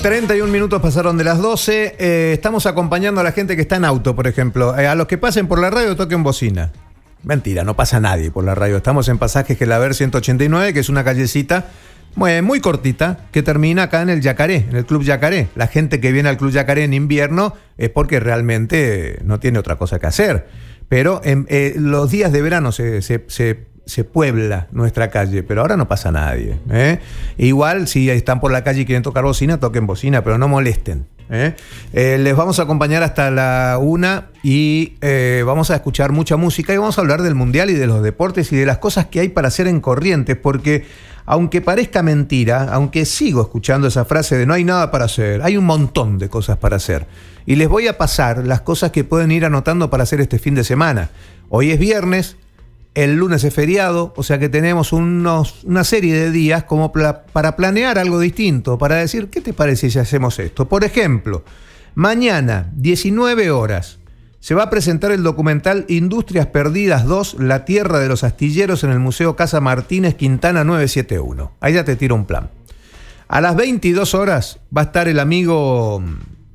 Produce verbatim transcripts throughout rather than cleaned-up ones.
treinta y un minutos pasaron de las doce. Eh, estamos acompañando a la gente que está en auto, por ejemplo. Eh, a los que pasen por la radio toquen bocina. Mentira, no pasa nadie por la radio. Estamos en Pasajes Gelaber ciento ochenta y nueve, que es una callecita muy, muy cortita, que termina acá en el Yacaré, en el Club Yacaré. La gente que viene al Club Yacaré en invierno es porque realmente no tiene otra cosa que hacer. Pero en eh, los días de verano se... se, se se puebla nuestra calle, pero ahora no pasa nadie, ¿eh? Igual, si están por la calle y quieren tocar bocina, toquen bocina, pero no molesten, ¿eh? Eh, les vamos a acompañar hasta la una y eh, vamos a escuchar mucha música y vamos a hablar del Mundial y de los deportes y de las cosas que hay para hacer en Corrientes, porque aunque parezca mentira, aunque sigo escuchando esa frase de no hay nada para hacer, hay un montón de cosas para hacer. Y les voy a pasar las cosas que pueden ir anotando para hacer este fin de semana. Hoy es viernes. El lunes es feriado, o sea que tenemos unos, una serie de días como pla- para planear algo distinto, para decir, ¿qué te parece si hacemos esto? Por ejemplo, mañana, diecinueve horas, se va a presentar el documental Industrias Perdidas dos, La Tierra de los Astilleros en el Museo Casa Martínez, Quintana novecientos setenta y uno. Ahí ya te tiro un plan. A las veintidós horas va a estar el amigo,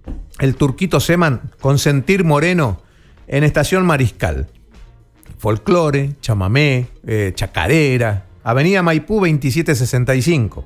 el Turquito Seman, con Sentir Moreno, en Estación Mariscal. Folclore, chamamé, eh, chacarera, Avenida Maipú veintisiete sesenta y cinco.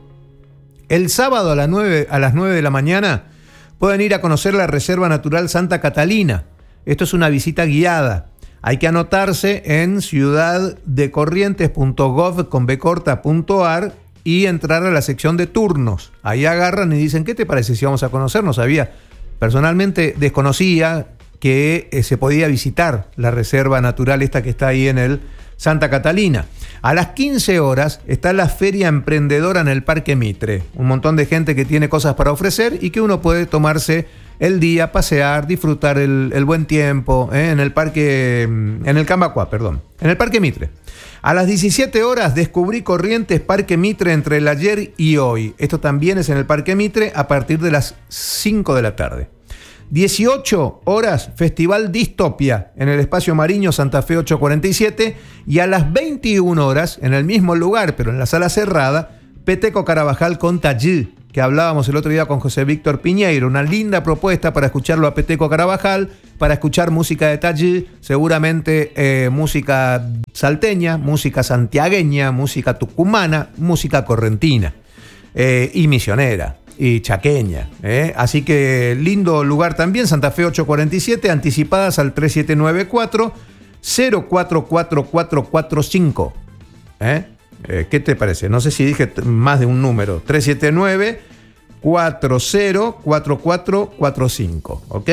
El sábado a las nueve, a las nueve de la mañana pueden ir a conocer la Reserva Natural Santa Catalina. Esto es una visita guiada. Hay que anotarse en ciudaddecorrientes punto gov con b corta punto a r y entrar a la sección de turnos. Ahí agarran y dicen, ¿qué te parece si vamos a conocer? No sabía. Personalmente desconocía que eh, se podía visitar la reserva natural esta que está ahí en el Santa Catalina. A las quince horas está la Feria Emprendedora en el Parque Mitre. Un montón de gente que tiene cosas para ofrecer y que uno puede tomarse el día, pasear, disfrutar el, el buen tiempo ¿eh? en el parque, en el Cambacuá, perdón, en el Parque Mitre. A las diecisiete horas descubrí Corrientes Parque Mitre entre el ayer y hoy. Esto también es en el Parque Mitre a partir de las cinco de la tarde. dieciocho horas, Festival Distopia, en el Espacio Mariño Santa Fe ochocientos cuarenta y siete. Y a las veintiuna horas, en el mismo lugar, pero en la sala cerrada, Peteco Carabajal con Tallí, que hablábamos el otro día con José Víctor Piñeiro. Una linda propuesta para escucharlo a Peteco Carabajal, para escuchar música de Tallí, seguramente eh, música salteña, música santiagueña, música tucumana, música correntina eh, y misionera. Y chaqueña, ¿eh? Así que lindo lugar también, Santa Fe ochocientos cuarenta y siete, anticipadas al tres siete nueve cuatro cero cuatro cuatro cuatro cuatro cinco. ¿Eh? Eh, ¿Qué te parece? No sé si dije t- más de un número. tres siete nueve cuatro cero cuatro cuatro cuatro cinco, ¿ok?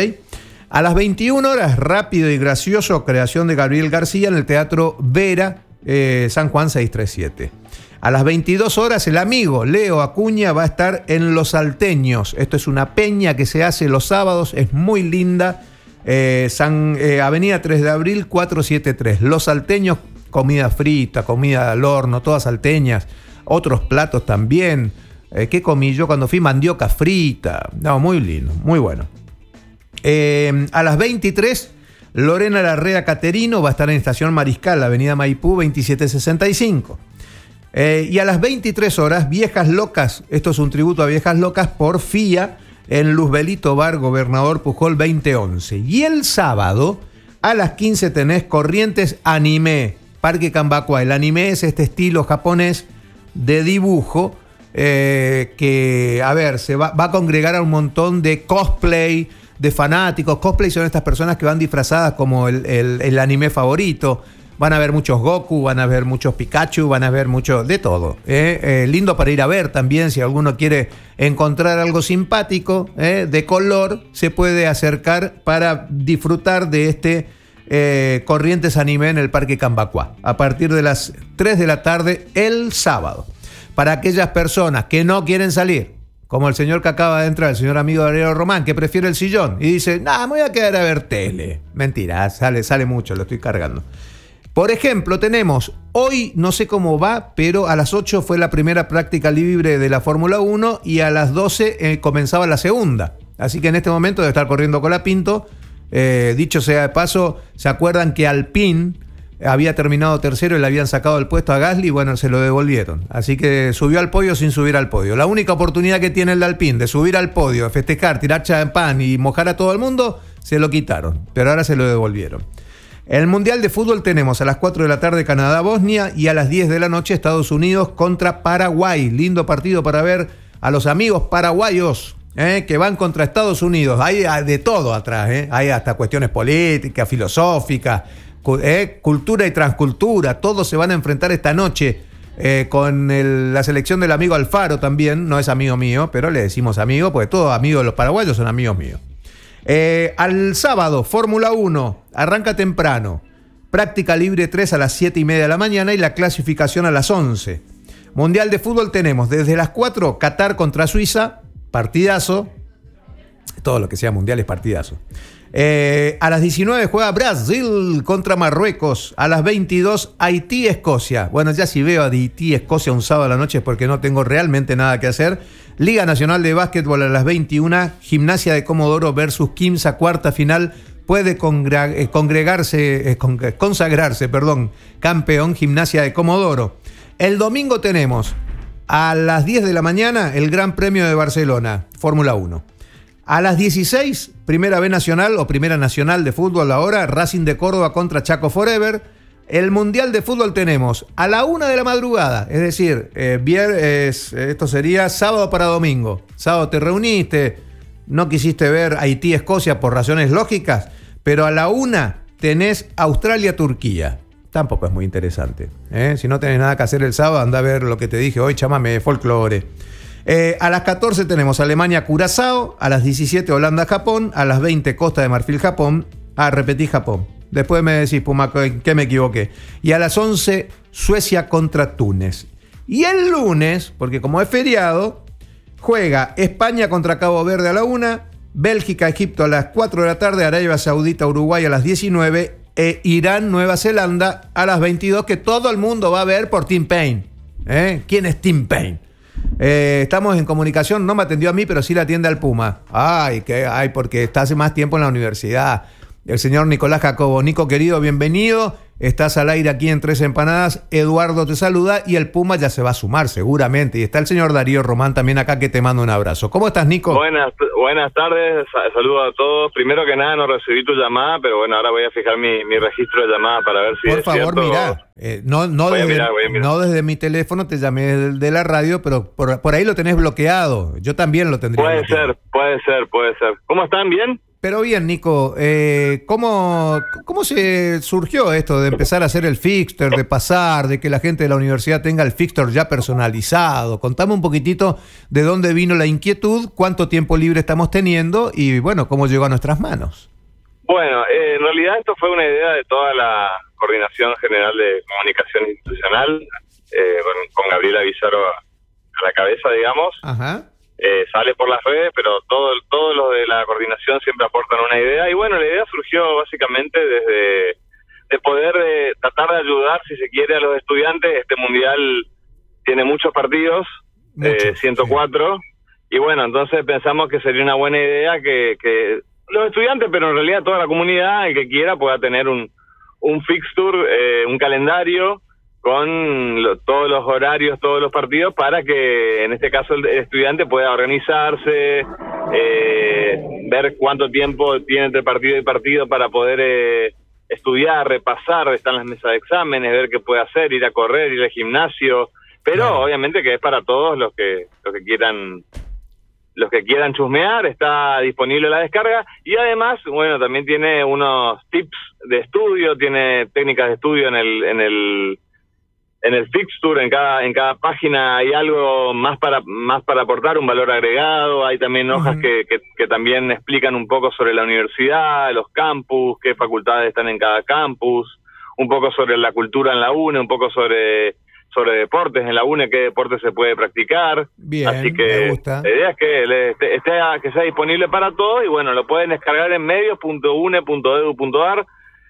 A las veintiuna horas, Rápido y Gracioso, creación de Gabriel García en el Teatro Vera, eh, San Juan seiscientos treinta y siete. A las veintidós horas, el amigo Leo Acuña va a estar en Los Salteños. Esto es una peña que se hace los sábados, es muy linda. Eh, San, eh, Avenida tres de abril, cuatrocientos setenta y tres. Los Salteños, comida frita, comida al horno, todas salteñas. Otros platos también. Eh, ¿Qué comí yo cuando fui? Mandioca frita. No, muy lindo, muy bueno. Eh, a las veintitrés, Lorena Larrea Caterino va a estar en Estación Mariscal, Avenida Maipú veintisiete sesenta y cinco. Eh, y a las veintitrés horas, Viejas Locas, esto es un tributo a Viejas Locas por F I A en Luzbelito Bar, Gobernador Pujol veinte once. Y el sábado, a las quince tenés Corrientes Anime, Parque Cambacuá. El anime es este estilo japonés de dibujo eh, que, a ver, se va, va a congregar a un montón de cosplay, de fanáticos. Cosplay son estas personas que van disfrazadas como el, el, el anime favorito. Van a ver muchos Goku, van a ver muchos Pikachu, van a ver mucho de todo. ¿eh? Eh, lindo para ir a ver también, si alguno quiere encontrar algo simpático, ¿eh? de color, se puede acercar para disfrutar de este eh, Corrientes Anime en el Parque Cambacuá, a partir de las tres de la tarde el sábado. Para aquellas personas que no quieren salir, como el señor que acaba de entrar, el señor amigo de Ariel Román, que prefiere el sillón y dice, nah, me voy a quedar a ver tele. Mentira, sale, sale mucho, lo estoy cargando. Por ejemplo, tenemos, hoy no sé cómo va, pero a las ocho fue la primera práctica libre de la Fórmula uno y a las doce eh, comenzaba la segunda. Así que en este momento debe estar corriendo Colapinto. Eh, dicho sea de paso, ¿se acuerdan que Alpine había terminado tercero y le habían sacado el puesto a Gasly, bueno, se lo devolvieron. Así que subió al podio sin subir al podio. La única oportunidad que tiene el Alpine de subir al podio, de festejar, tirar champán y mojar a todo el mundo, se lo quitaron, pero ahora se lo devolvieron. En el Mundial de Fútbol tenemos a las cuatro de la tarde Canadá-Bosnia y a las diez de la noche Estados Unidos contra Paraguay. Lindo partido para ver a los amigos paraguayos. Eh, que van contra Estados Unidos. Hay de todo atrás, eh. Hay hasta cuestiones políticas, filosóficas, cu- eh, cultura y transcultura. Todos se van a enfrentar esta noche eh, con el, la selección del amigo Alfaro también. No es amigo mío, pero le decimos amigo, porque todos amigos de los paraguayos son amigos míos. Eh, al sábado, Fórmula uno, arranca temprano. Práctica libre tres a las siete y media de la mañana y la clasificación a las once. Mundial de Fútbol tenemos desde las cuatro, Qatar contra Suiza. Partidazo, todo lo que sea mundial es partidazo. Eh, a las diecinueve juega Brasil contra Marruecos. A las veintidós Haití-Escocia. Bueno, ya si veo a Haití-Escocia un sábado a la noche es porque no tengo realmente nada que hacer. Liga Nacional de Básquetbol a las veintiuna. Gimnasia de Comodoro versus Quimsa, cuarta final. Puede congre- eh, congregarse, eh, con- consagrarse, perdón, campeón Gimnasia de Comodoro. El domingo tenemos a las diez de la mañana, el Gran Premio de Barcelona, Fórmula uno. A las dieciséis, Primera B Nacional o Primera Nacional de Fútbol ahora, Racing de Córdoba contra Chaco Forever. El Mundial de Fútbol tenemos a la una de la madrugada, es decir, eh, viernes, esto sería sábado para domingo. Sábado te reuniste, no quisiste ver Haití-Escocia por razones lógicas, pero a la una tenés Australia-Turquía. Tampoco es muy interesante. ¿eh? Si no tenés nada que hacer el sábado, anda a ver lo que te dije hoy, chámame folclore. Eh, a las catorce tenemos Alemania-Curazao, a las diecisiete Holanda-Japón, a las veinte Costa de Marfil-Japón, ah, repetí Japón. Después me decís, Puma, que me equivoqué. Y a las once Suecia contra Túnez. Y el lunes, porque como es feriado, juega España contra Cabo Verde a la una, Bélgica-Egipto a las cuatro de la tarde, Arabia Saudita-Uruguay a las diecinueve, e Irán-Nueva Zelanda a las veintidós, que todo el mundo va a ver por Tim Payne. ¿Eh? ¿Quién es Tim Payne? Eh, estamos en comunicación, no me atendió a mí, pero sí la atiende al Puma. Ay, que, ay, porque está hace más tiempo en la universidad. El señor Nicolás Jacobo. Nico, querido, bienvenido. Estás al aire aquí en Tres Empanadas. Eduardo te saluda y el Puma ya se va a sumar seguramente. Y está el señor Darío Román también acá, que te manda un abrazo. ¿Cómo estás, Nico? Buenas, buenas tardes, saludos a todos. Primero que nada no recibí tu llamada, pero bueno, ahora voy a fijar mi, mi registro de llamada para ver si Por es favor, cierto. mirá, eh, no, no, Voy a desde, mirar, voy a mirar. no desde mi teléfono, te llamé de, de la radio, pero por, por ahí lo tenés bloqueado. Yo también lo tendría Puede bloqueado. ser, puede ser, puede ser. ¿Cómo están? ¿Bien? Pero bien, Nico, eh, ¿cómo, ¿cómo se surgió esto de empezar a hacer el fixture, de pasar, de que la gente de la universidad tenga el fixture ya personalizado? Contame un poquitito de dónde vino la inquietud, cuánto tiempo libre estamos teniendo y, bueno, cómo llegó a nuestras manos. Bueno, eh, en realidad esto fue una idea de toda la Coordinación General de Comunicación Institucional, eh, con, con Gabriela Bizarro a la cabeza, digamos. Ajá. Eh, sale por las redes, pero todo, todos los de la coordinación siempre aportan una idea. Y bueno, la idea surgió básicamente desde de poder eh, tratar de ayudar, si se quiere, a los estudiantes. Este mundial tiene muchos partidos, Muchos, eh, ciento cuatro. Sí. Y bueno, entonces pensamos que sería una buena idea que, que los estudiantes, pero en realidad toda la comunidad, el que quiera, pueda tener un, un fixture, eh, un calendario con lo, todos los horarios, todos los partidos, para que en este caso el, el estudiante pueda organizarse, eh, ver cuánto tiempo tiene entre partido y partido para poder eh, estudiar, repasar, están las mesas de exámenes, ver qué puede hacer, ir a correr, ir al gimnasio, pero claro, obviamente que es para todos los que los que quieran los que quieran chusmear. Está disponible la descarga y además, bueno, también tiene unos tips de estudio, tiene técnicas de estudio en el en el en el fixture, en cada en cada página hay algo más para más para aportar, un valor agregado. Hay también hojas uh-huh. que, que que también explican un poco sobre la universidad, los campus, qué facultades están en cada campus, un poco sobre la cultura en la U N E, un poco sobre sobre deportes en la U N E, qué deporte se puede practicar. Bien, así que me gusta. La idea es que le esté, esté que sea disponible para todos y bueno, lo pueden descargar en medios punto u n e punto e d u punto a r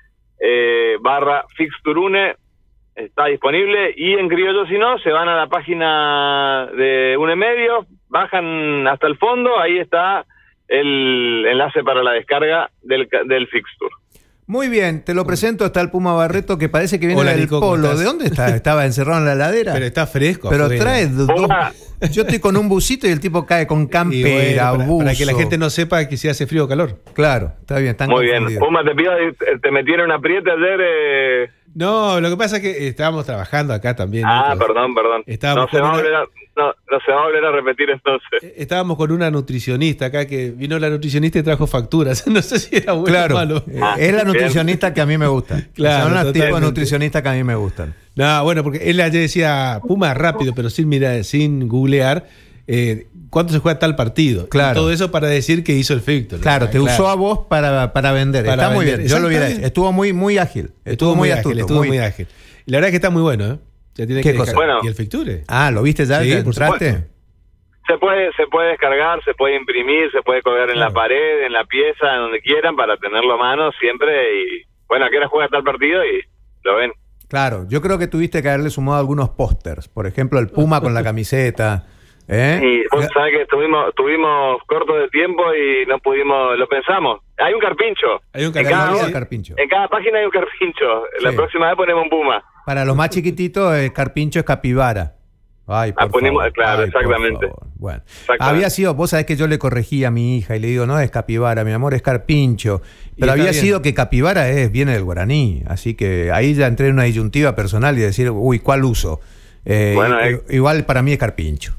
eh, barra fixturune. Está disponible, y en criollo, si no, se van a la página de U N E Medios, bajan hasta el fondo, ahí está el enlace para la descarga del, del fixture. Muy bien, te lo presento, está el Puma Barreto que parece que viene Hola, del Nico, ¿cómo Polo. estás? ¿De dónde está? ¿Estaba encerrado en la heladera? Pero está fresco. Pero afuera. trae dos. Puma. Yo estoy con un busito y el tipo cae con Y campera, bueno, para, buzo. para que la gente no sepa que si hace frío o calor. Claro, está bien, están Muy bien. confundidos. Puma, te pido, te metieron un apriete ayer. Eh... No, lo que pasa es que estábamos trabajando acá también. Ah, Nico. perdón, perdón. Estábamos No se, con va a una- volver a, no, no se va a volver a repetir entonces. Estábamos con una nutricionista acá que vino la nutricionista y trajo facturas. No sé si era bueno Claro, o malo. eh, Ah, es la bien. nutricionista que a mí me gusta. Claro, Son los tipos de totalmente. nutricionistas que a mí me gustan. No, bueno, porque él ayer decía Puma rápido, pero sin mirar, sin googlear eh, cuánto se juega tal partido. Claro. Y todo eso para decir que hizo el fictor. Claro, Ah, te usó a vos para, para vender. Para está muy vender. bien. Yo lo hubiera Exactamente. hecho. Estuvo muy, muy ágil. Estuvo muy ágil, astuto, estuvo muy ágil. Y la verdad es que está muy bueno, ¿eh? Ya tiene ¿Qué que cosa? descargar. Bueno. ¿Y el Ficture? Ah, ¿lo viste ya? Sí, ¿Ya por entraste? supuesto. Se puede, se puede descargar, se puede imprimir, se puede colgar en Claro. la pared, en la pieza, en donde quieran, para tenerlo a mano siempre. Y bueno, ¿a qué hora juega tal partido? Y lo ven. Claro, yo creo que tuviste que haberle sumado algunos pósters. Por ejemplo, el Puma con la camiseta. ¿eh? Y vos sabés que estuvimos, estuvimos cortos de tiempo y no pudimos, lo pensamos. Hay un carpincho. Hay un En Pero cada, no carpincho, había sí. carpincho. en cada página hay un carpincho. La Sí. próxima vez ponemos un Puma. Para los más chiquititos, el carpincho es capibara. Ay, por Ah, ponemos- favor. claro, Ay, por exactamente. favor. Bueno, Exactamente. había sido, vos sabés que yo le corregí a mi hija y le digo, no es capibara, mi amor, es carpincho. Y Pero está había bien. sido que capibara es, viene del guaraní. Así que ahí ya entré en una disyuntiva personal y decir, uy, ¿cuál uso? Eh, Bueno, i- eh. Igual para mí es carpincho.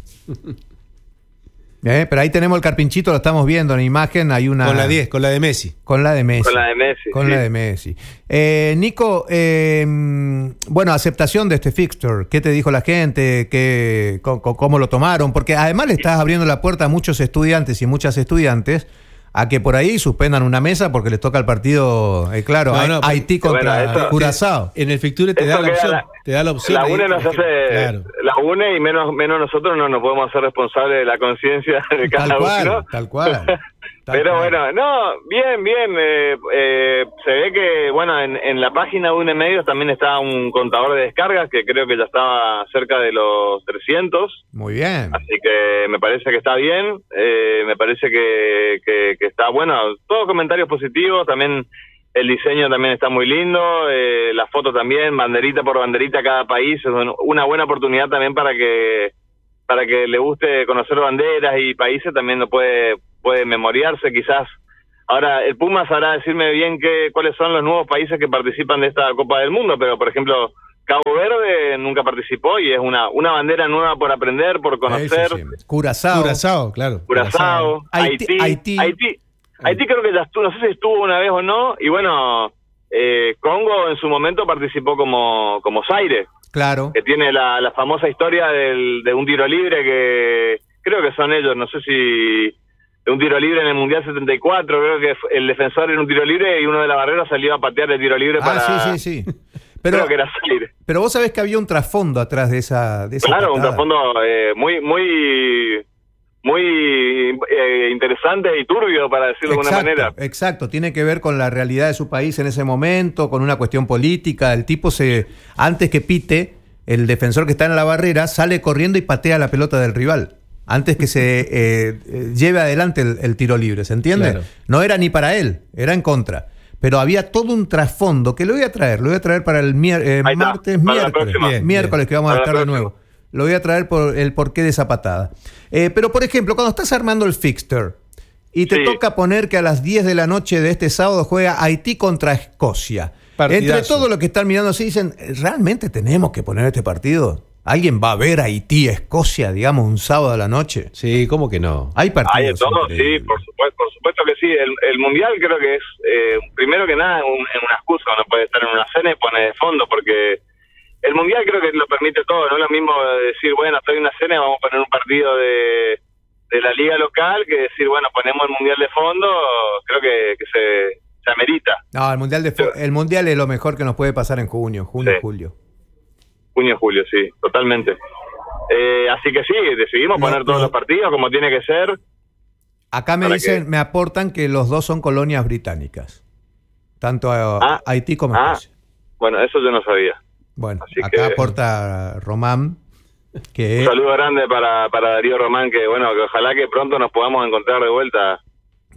Eh, Pero ahí tenemos el carpinchito, lo estamos viendo en imagen. Hay una. Con la diez, con la de Messi. Con la de Messi. Con la de Messi. Con sí. la de Messi. Eh, Nico, eh, bueno, aceptación de este fixture. ¿Qué te dijo la gente? ¿Qué, co- co- ¿Cómo lo tomaron? Porque además le estás abriendo la puerta a muchos estudiantes y muchas estudiantes a que por ahí suspendan una mesa porque les toca el partido, eh, claro, No, Hai- no, Haití bueno, contra esto- Curazao. En el Ficture te Eso da la queda opción. la- te da la opción. La ahí, U N E nos por ejemplo. hace, Claro. la U N E y menos menos nosotros no nos podemos hacer responsables de la conciencia de cada Tal cual, uno. tal cual. tal Pero cual. bueno, no, bien, bien. eh, eh, se ve que, bueno, en, en la página de U N E Medios también está un contador de descargas que creo que ya estaba cerca de los trescientos. Muy bien. Así que me parece que está bien. eh, me parece que, que, que está bueno. Todos comentarios positivos. También el diseño también está muy lindo. eh, la foto también, banderita por banderita cada país. Es un- una buena oportunidad también para que para que le guste conocer banderas y países. También lo puede puede memoriarse quizás. Ahora, el Puma sabrá decirme bien que, cuáles son los nuevos países que participan de esta Copa del Mundo, pero por ejemplo, Cabo Verde nunca participó y es una una bandera nueva por aprender, por conocer. Sí, sí, sí. Curazao. Curazao, claro. Curazao, Haití- Haití, Haití. Haití, Haití, creo que ya estuvo, no sé si estuvo una vez o no, y bueno, eh, Congo en su momento participó como, como Zaire, Claro. que tiene la, la famosa historia del, de un tiro libre que creo que son ellos, no sé si de un tiro libre en el Mundial setenta y cuatro, creo que el defensor era un tiro libre y uno de la barrera salió a patear el tiro libre para... Ah, sí, sí, sí. Pero, creo que era Zaire. pero vos sabés que había un trasfondo atrás de esa, de esa Claro, un patada. trasfondo eh, muy, muy, muy eh, interesante y turbio, para decirlo de alguna Exacto, manera. exacto, tiene que ver con la realidad de su país en ese momento, con una cuestión política. El tipo se, antes que pite, el defensor que está en la barrera sale corriendo y patea la pelota del rival. Antes que se eh, eh, lleve adelante el, el tiro libre, ¿se entiende? Claro. No era ni para él, era en contra. Pero había todo un trasfondo que lo voy a traer, lo voy a traer para el mier- eh, Ahí está, martes, para la miércoles, próxima. Bien, miércoles que vamos a Para la estar de próxima. nuevo. Lo voy a traer por el porqué de esa patada. Eh, pero, por ejemplo, cuando estás armando el fixture y te Sí. toca poner que a las diez de la noche de este sábado juega Haití contra Escocia. Partidazo. Entre todos los que están mirando así dicen, ¿realmente tenemos que poner este partido? ¿Alguien va a ver Haití, Escocia, digamos, un sábado a la noche? Sí, ¿cómo que no? Hay partidos. Hay de todo, sí, increíbles. por supuesto, por supuesto que sí. El, el Mundial creo que es, eh, primero que nada, un, una excusa. Uno puede estar en una cena y pone de fondo, porque el Mundial creo que lo permite todo. No es lo mismo decir, bueno, estoy en una cena y vamos a poner un partido de, de la liga local, que decir, bueno, ponemos el Mundial de fondo. Creo que, que se, se amerita. No, el mundial, de fu- el mundial es lo mejor que nos puede pasar en junio, junio, Sí. julio. Junio, julio, sí, totalmente. Eh, así que sí, decidimos No, poner todos no. los partidos como tiene que ser. Acá me ¿Para dicen, qué? me aportan que los dos son colonias británicas. Tanto a- Ah, Haití como ah. Escocia. Bueno, eso yo no sabía. Bueno, así acá que- aporta Román, que Un saludo grande para, para Darío Román, que bueno, que ojalá que pronto nos podamos encontrar de vuelta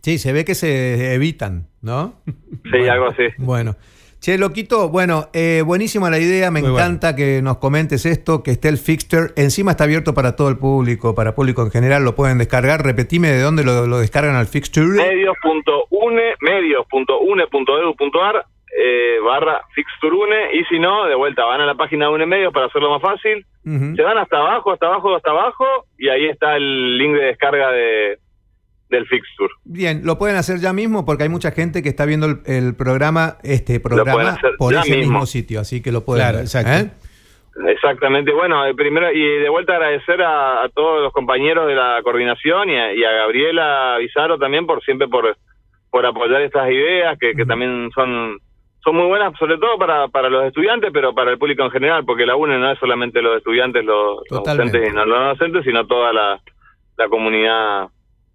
Sí, se ve que se evitan, ¿no? Sí, bueno, algo así. Bueno. Che, loquito, bueno, eh, buenísima la idea, me Muy encanta bueno. que nos comentes esto, que esté el fixture, encima está abierto para todo el público, para público en general, lo pueden descargar, repetime de dónde lo, lo descargan al fixture. medios punto une, medios punto une punto edu punto ar, eh, barra fixture une, y si no, de vuelta, van a la página de UNE Medios para hacerlo más fácil, uh-huh. se van hasta abajo, hasta abajo, hasta abajo, y ahí está el link de descarga de... del fixture. Bien, lo pueden hacer ya mismo porque hay mucha gente que está viendo el, el programa, este programa por ese mismo. mismo sitio, así que lo pueden claro, ver. Exacto. ¿Eh? Exactamente. Bueno, primero y de vuelta agradecer a, a todos los compañeros de la coordinación y a, y a Gabriela Bizarro también por siempre por por apoyar estas ideas que, que uh-huh. también son son muy buenas, sobre todo para para los estudiantes, pero para el público en general, porque la UNE no es solamente los estudiantes, los, los docentes y no los docentes, sino toda la, la comunidad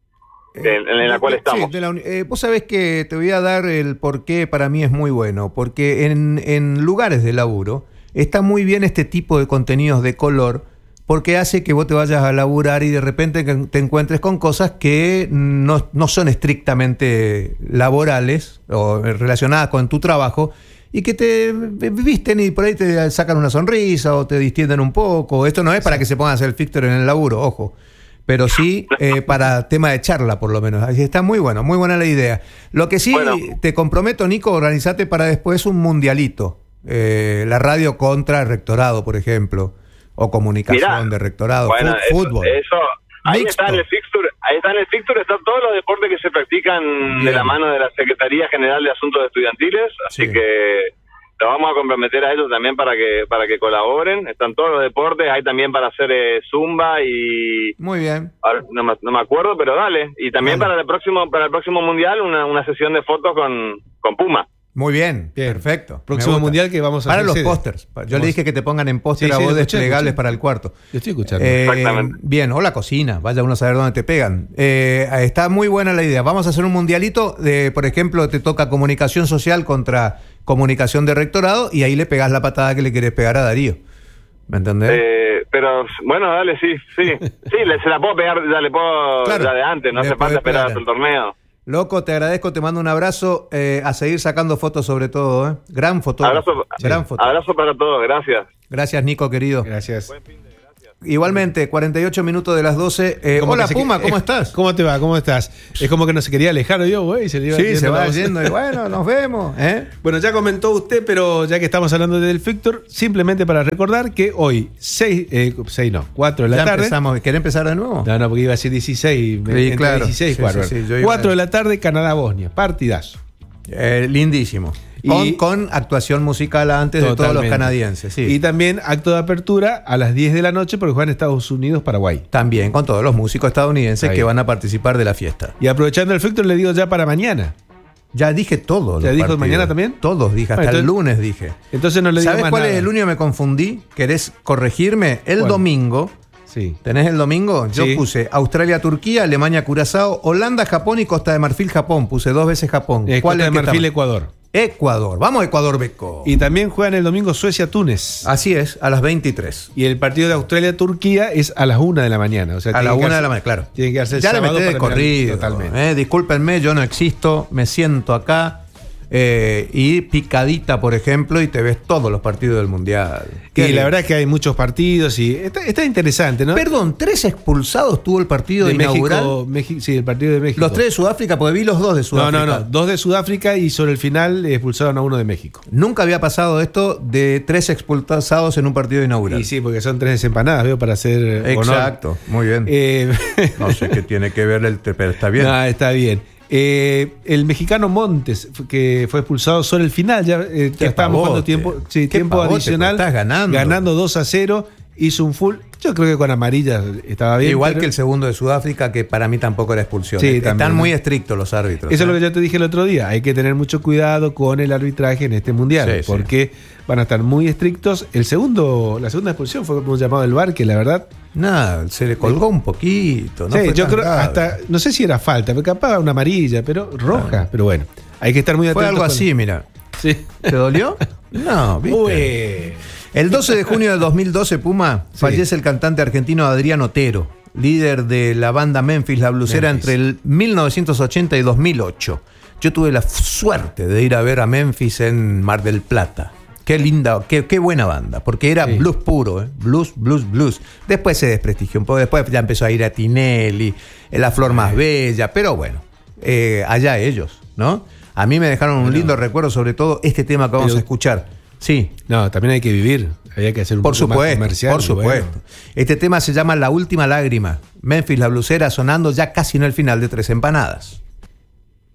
En, en la cual estamos. Sí, la, eh, vos sabés que te voy a dar el por qué para mí es muy bueno, porque en, en lugares de laburo está muy bien este tipo de contenidos de color, porque hace que vos te vayas a laburar y de repente te encuentres con cosas que no, no son estrictamente laborales o relacionadas con tu trabajo, y que te visten y por ahí te sacan una sonrisa o te distienden un poco. Esto no es para que se pongan a hacer el fixture en el laburo, ojo. Pero sí eh, para tema de charla, por lo menos. Así está muy bueno, muy buena la idea. Lo que sí bueno. te comprometo, Nico, organizate para después un mundialito. Eh, la radio contra el rectorado, por ejemplo. O comunicación Mirá, de rectorado. Bueno, F- fútbol. Eso, eso ahí Mixto. está en el fixture, ahí está en el fixture, están todos los deportes que se practican Bien. de la mano de la Secretaría General de Asuntos Estudiantiles. Así sí. que lo vamos a comprometer a ellos también para que para que colaboren. Están todos los deportes, hay también para hacer eh, zumba y muy bien. Ahora, no, me, no me acuerdo, pero dale. Y también vale. para el próximo para el próximo mundial una, una sesión de fotos con, con Puma. Muy bien, bien, perfecto. Próximo mundial que vamos a para hacer. Para los pósters. Yo le dije que te pongan en póster sí, a vos sí, desplegables para el cuarto. Yo estoy escuchando. Eh, Exactamente. Bien, o la cocina, vaya uno a saber dónde te pegan. Eh, está muy buena la idea. Vamos a hacer un mundialito de, por ejemplo, te toca comunicación social contra comunicación de rectorado y ahí le pegás la patada que le querés pegar a Darío. ¿Me entendés? Eh, pero, bueno, dale, sí, sí. Sí, le, se la puedo pegar, ya le puedo claro, ya de antes, no hace falta esperar hasta el torneo. Loco, te agradezco, te mando un abrazo, eh, a seguir sacando fotos sobre todo, ¿eh? Gran fotógrafo. Abrazo, gran sí. abrazo para todos, gracias. Gracias, Nico, querido. Gracias. Buen fin de, gracias. Igualmente, cuarenta y ocho minutos de las doce. Eh, hola, Puma, ¿cómo estás? ¿Cómo te va? ¿Cómo estás? Es como que no se quería alejar yo, güey. Se le iba sí, se va yendo y bueno, nos vemos. ¿eh? Bueno, ya comentó usted, pero ya que estamos hablando del fixture, simplemente para recordar que hoy, seis, eh, seis no, cuatro de la ya tarde. Empezamos. ¿Querés empezar de nuevo? No, no, porque iba a ser dieciséis. Sí, claro. dieciséis, sí, cuatro. Sí, sí, cuatro de la tarde, Canadá-Bosnia. Partidazo. Eh, lindísimo. Con, con actuación musical antes Totalmente. de todos los canadienses. Sí. Y también acto de apertura a las diez de la noche porque juegan Estados Unidos-Paraguay. También con todos los músicos estadounidenses que van a participar de la fiesta. Y aprovechando el fixture, le digo ya para mañana. Ya dije todo. ¿Ya dijo mañana también? Todos dije, hasta bueno, entonces, el lunes dije. Entonces no le digo ¿Sabes más cuál nada? es el único que me confundí? ¿Querés corregirme? El ¿Cuál? domingo. Sí. ¿Tenés el domingo? Yo sí. puse Australia-Turquía, Alemania-Curazao, Holanda-Japón y Costa de Marfil-Japón. Puse dos veces Japón. Eh, ¿Cuál Costa es de Marfil-Ecuador. Ecuador. Vamos, Ecuador, Beco. Y también juegan el domingo Suecia-Túnez. Así es, a las veintitrés. Y el partido de Australia-Turquía es a las una de la mañana. O sea, a la una de la mañana, claro. Tiene que hacer ya le metí de para corrido. Totalmente. Eh, discúlpenme, yo no existo, me siento acá. Eh, y picadita, por ejemplo, y te ves todos los partidos del Mundial. Y lindo. La verdad es que hay muchos partidos y está, está interesante, ¿no? Perdón, tres expulsados tuvo el partido de inaugural. México, México, sí, el partido de México. Los tres de Sudáfrica, porque vi los dos de Sudáfrica. No, no, no, dos de Sudáfrica y sobre el final expulsaron a uno de México. Nunca había pasado esto de tres expulsados en un partido inaugural. Y sí, porque son tres desempanadas, veo, para hacer Exacto, honor. Muy bien. Eh, no sé qué tiene que ver, el pero está bien. No, está bien. Eh, el mexicano Montes, que fue expulsado sobre el final, ya, eh, ya estábamos jugando tiempo, sí, tiempo pavote, adicional, estás ganando. ganando dos a cero, hizo un full. Yo creo que con amarilla estaba bien. Igual pero... que el segundo de Sudáfrica, que para mí tampoco era expulsión. Sí, Están también. muy estrictos los árbitros. Eso ¿eh? es lo que yo te dije el otro día. Hay que tener mucho cuidado con el arbitraje en este mundial, sí, porque sí. van a estar muy estrictos. El segundo, la segunda expulsión fue como un llamado del V A R, que la verdad. Nada, se le colgó un poquito. No sí, fue yo tan creo grave. hasta, no sé si era falta, pero capaz una amarilla, pero roja. Ah. Pero bueno, hay que estar muy atentos. Fue algo con... así, mira. Sí. ¿Te dolió? No, ¿viste? Uy. El doce de junio de dos mil doce, Puma, sí. fallece el cantante argentino Adrián Otero. líder de la banda Memphis, la blusera, Memphis. Entre el mil novecientos ochenta y dos mil ocho. Yo tuve la suerte de ir a ver a Memphis en Mar del Plata. Qué linda, qué, qué buena banda, porque era sí. blues puro, ¿eh? blues, blues, blues. Después se desprestigió un poco, después ya empezó a ir a Tinelli, La Flor Más Bella, pero bueno, eh, allá ellos, ¿no? A mí me dejaron un bueno, lindo recuerdo, sobre todo este tema que vamos pero, a escuchar. Sí. No, también hay que vivir, había que hacer un por poco supuesto, más comercial. Por supuesto. Bueno. Este tema se llama La Última Lágrima. Memphis, la blusera, sonando ya casi en el final de Tres Empanadas.